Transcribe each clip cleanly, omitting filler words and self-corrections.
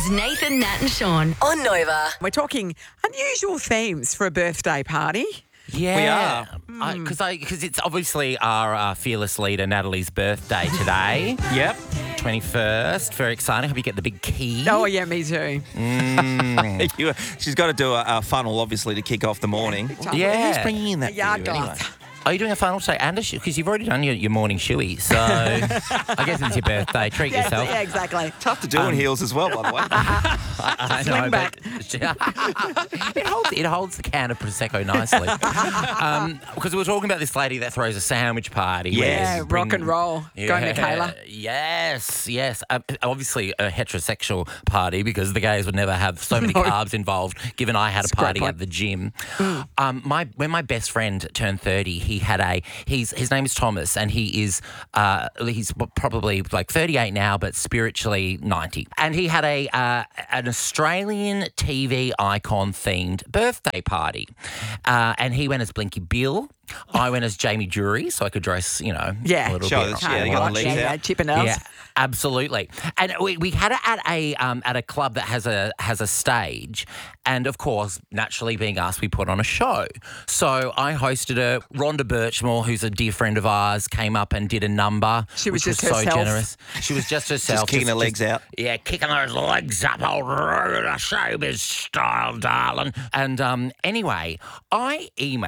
There's Nathan, Nat and Sean on Nova. We're talking unusual themes for a birthday party. Yeah. We are. Because it's obviously our fearless leader, Natalie's birthday today. Yep. 21st. Very exciting. Hope you get the big key. Oh, yeah, me too. She's got to do a funnel, obviously, to kick off the morning. Yeah. Who's bringing in that Yard for you gods. anyway? Are you doing a funnel today? And because you've already done your morning shoey. So I guess it's your birthday. Treat yourself. Yeah, exactly. Tough to do in heels as well, by the way. I know, Sling back. but it holds the can of Prosecco nicely. Because we were talking about this lady that throws a sandwich party. Yeah, where rock and roll. Go, Michaela. Yes. Obviously a heterosexual party because the gays would never have so many carbs involved, given I had a party at the gym. When my best friend turned 30, he had his name is Thomas, and he's probably like 38 now, but spiritually 90. And he had an Australian TV icon themed birthday party, and he went as Blinky Bill. I went as Jamie Jury, so I could dress, a little bit. You got the legs out. Chip and nails. Yeah, absolutely. And we had it at a club that has a stage, and of course, naturally being us, we put on a show. So I hosted it. Rhonda Birchmore, who's a dear friend of ours, came up and did a number. She was which just so herself. generous. She was just herself, Just kicking her legs out. Yeah, kicking those legs up, old showbiz style, darling. And anyway, I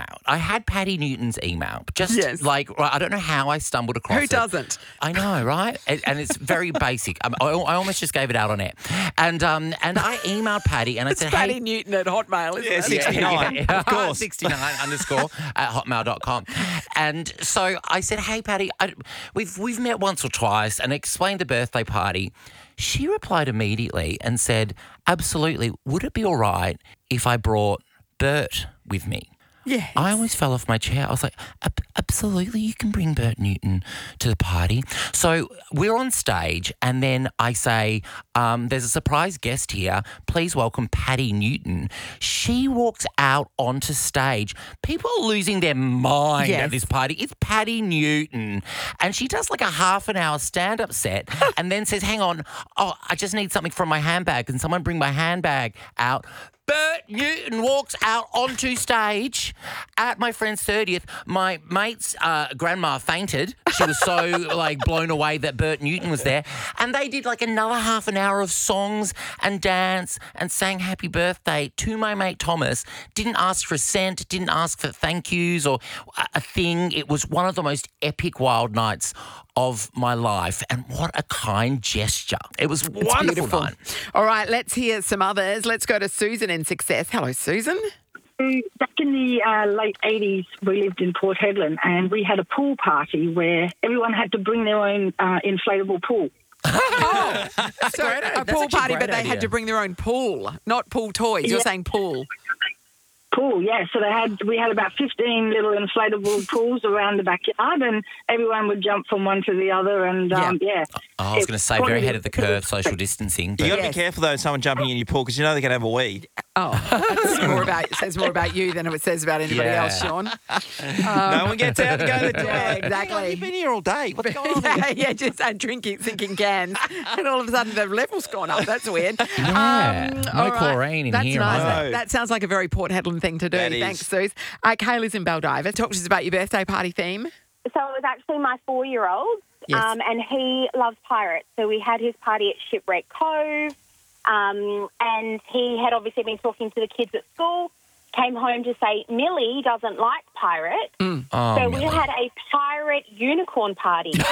had Patty Newton's email. Yes. I don't know how I stumbled across it. Who doesn't? I know, right? And it's very basic. I almost just gave it out on air. And I emailed Patty and I said, Patty hey. Newton at Hotmail, isn't Yeah, it? 69, of course. 69 _ at hotmail.com. And so I said, hey, Patty, we've met once or twice, and explained the birthday party. She replied immediately and said, absolutely, would it be all right if I brought Bert with me? Yeah. I almost fell off my chair. I was like, absolutely, you can bring Bert Newton to the party. So we're on stage, and then I say, there's a surprise guest here. Please welcome Patty Newton. She walks out onto stage. People are losing their mind at this party. It's Patty Newton. And she does like a half an hour stand-up set and then says, hang on, I just need something from my handbag. Can someone bring my handbag out? Bert Newton walks out onto stage at my friend's 30th. My mate's grandma fainted. She was so blown away that Bert Newton was there. And they did another half an hour of songs and dance and sang happy birthday to my mate Thomas. Didn't ask for a cent, didn't ask for thank yous or a thing. It was one of the most epic wild nights of my life, and what a kind gesture. It was wonderful Beautiful. night. All right, let's hear some others. Let's go to Susan in Success. Hello, Susan. Back in the late 80s, we lived in Port Hedland, and we had a pool party where everyone had to bring their own inflatable pool. Oh, so great idea. a That's pool actually a party, great but they idea. had to bring their own pool, not pool toys. You're saying pool. Pool, yeah. So we had about 15 little inflatable pools around the backyard, and everyone would jump from one to the other, and yeah. I was going to say, very ahead of the curve, social distancing. You But got to be careful, though, someone jumping in your pool, because you know they're going to have a wee. Oh, it says more about you than it says about anybody Yeah. else, Sean. No one gets out to go to the toilet. Yeah, exactly. Hang on, you've been here all day. What's going on? Yeah, just drinking, sinking cans, and all of a sudden the level's gone up. That's weird. Yeah, no all right. chlorine in That's here, nice. right? That sounds like a very Port Hedland thing to do. That is. Thanks, Suze. Kayla's in Baldiva. Talk to us about your birthday party theme. So it was actually my 4-year-old, Yes. and he loves pirates. So we had his party at Shipwreck Cove, and he had obviously been talking to the kids at school, came home to say Millie doesn't like pirates. Oh, So we Millie. had a pirate unicorn party. So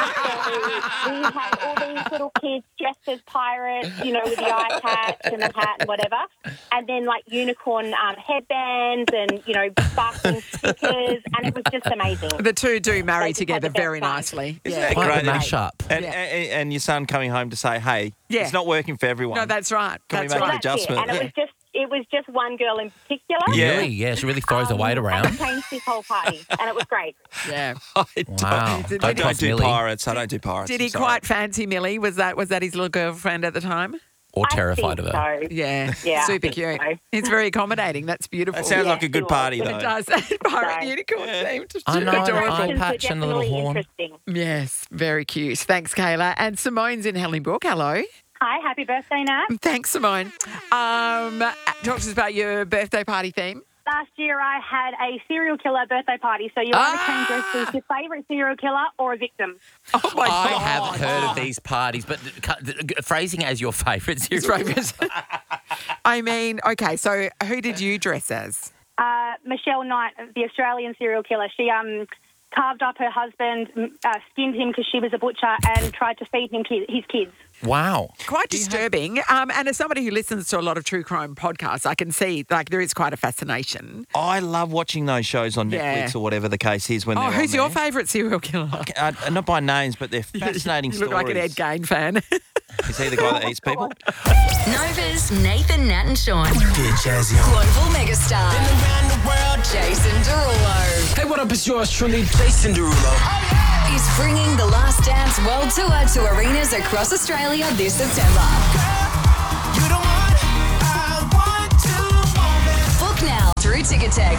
we had all these little kids dressed as pirates, with the eye patch and the hat and whatever. And then unicorn headbands and, sparkling stickers. And it was just amazing. The two do marry They just together had the best very fun. nicely. Isn't Yeah. that Quite a great? mashup. And your son coming home to say, hey, Yeah. it's not working for everyone. No, that's right. Can we That's make right. an adjustment? And it was just one girl in particular. Yeah. Really? Yeah, she really throws her weight And around. it changed his whole party. And it was great. Yeah. Wow. Did I he- don't trust do Millie. pirates. I don't do pirates. Did I'm he sorry. quite fancy Millie? Was that his little girlfriend at the time? Or I terrified think of her. So. Yeah. Yeah, Super I think cute. so. It's very accommodating. That's beautiful. That sounds Yeah, like a good it party, was. though. It does. Pirate So- unicorn themed. I know, The the eye directions were patch and the little definitely horn. interesting. Yes, very cute. Thanks, Kayla. And Simone's in Hellingbrook. Hello. Hi, happy birthday, Nat. Thanks, Simone. Talk to us about your birthday party theme. Last year I had a serial killer birthday party, so you either came dressed as your favourite serial killer or a victim. Oh, my I God. have heard of these parties, but phrasing as your favourite series. I mean, okay, so who did you dress as? Michelle Knight, the Australian serial killer, she carved up her husband, skinned him because she was a butcher, and tried to feed him his kids. Wow. Quite disturbing. And as somebody who listens to a lot of true crime podcasts, I can see there is quite a fascination. I love watching those shows on Netflix or whatever the case is when they're on who's your there. favourite serial killer? Not by names, but they're fascinating You look stories. like an Ed Gein fan. Is he the guy that eats people? Nova's Nathan, Nat and Sean. Get jazzy on. Global megastar. Around the world. Jason Derulo Hey, what up? It's yours truly, Jason Derulo. is bringing the Last Dance World Tour to arenas across Australia this September. You the one I want to. Book now through Ticketek.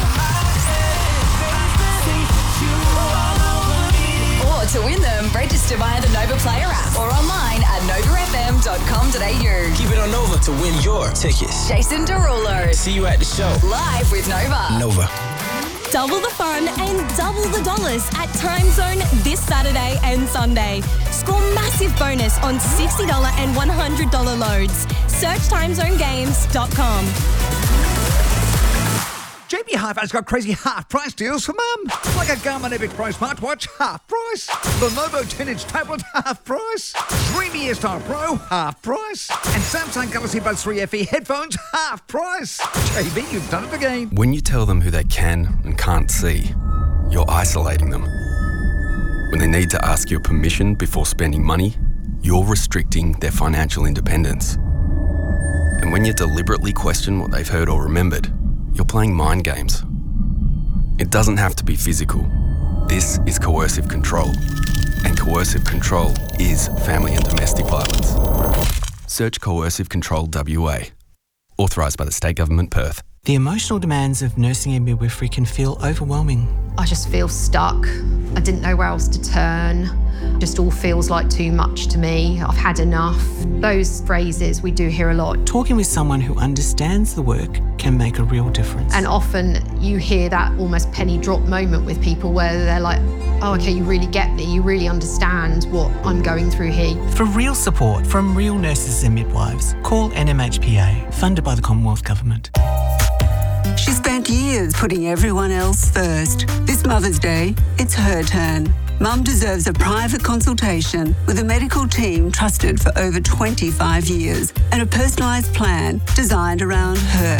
Or to win them, register via the Nova Player app or online at novafm.com.au. Keep it on Nova to win your tickets. Jason Derulo, See you at the show. live with Nova. Nova. Double the fun and double the dollars at Time Zone this Saturday and Sunday. Score massive bonus on $60 and $100 loads. Search timezonegames.com. JB Hi-Fi's got crazy half-price deals for mum. Like a Garmin Epic Pro smartwatch, half price. Lenovo 10-inch tablet, half price. Dreamy Airstyle Pro, half price. And Samsung Galaxy Buds 3 FE headphones, half price. JB, you've done it again. When you tell them who they can and can't see, you're isolating them. When they need to ask your permission before spending money, you're restricting their financial independence. And when you deliberately question what they've heard or remembered, you're playing mind games. It doesn't have to be physical. This is coercive control. And coercive control is family and domestic violence. Search Coercive Control WA. Authorised by the State Government, Perth. The emotional demands of nursing and midwifery can feel overwhelming. I just feel stuck. I didn't know where else to turn. Just all feels like too much to me. I've had enough. Those phrases we do hear a lot. Talking with someone who understands the work can make a real difference. And often you hear that almost penny drop moment with people where they're like, oh, okay, you really get me. You really understand what I'm going through here. For real support from real nurses and midwives, call NMHPA, funded by the Commonwealth Government. She spent years putting everyone else first. This Mother's Day, it's her turn. Mum deserves a private consultation with a medical team trusted for over 25 years and a personalised plan designed around her.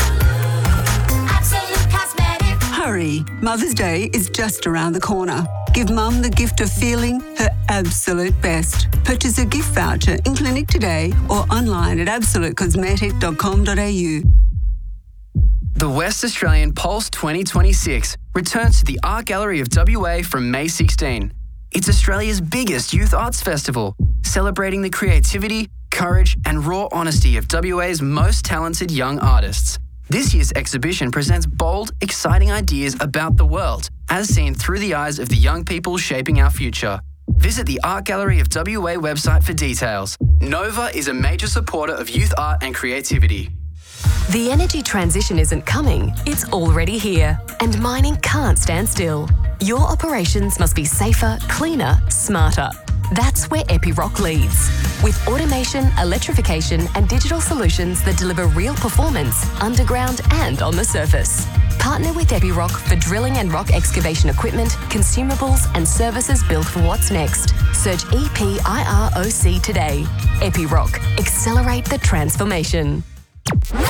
Absolute Cosmetic. Hurry, Mother's Day is just around the corner. Give Mum the gift of feeling her absolute best. Purchase a gift voucher in clinic today or online at absolutecosmetic.com.au. The West Australian Pulse 2026 returns to the Art Gallery of WA from May 16. It's Australia's biggest youth arts festival, celebrating the creativity, courage and raw honesty of WA's most talented young artists. This year's exhibition presents bold, exciting ideas about the world, as seen through the eyes of the young people shaping our future. Visit the Art Gallery of WA website for details. Nova is a major supporter of youth art and creativity. The energy transition isn't coming, it's already here. And mining can't stand still. Your operations must be safer, cleaner, smarter. That's where Epiroc leads. With automation, electrification and digital solutions that deliver real performance underground and on the surface. Partner with Epiroc for drilling and rock excavation equipment, consumables and services built for what's next. Search EPIROC today. Epiroc. Accelerate the transformation.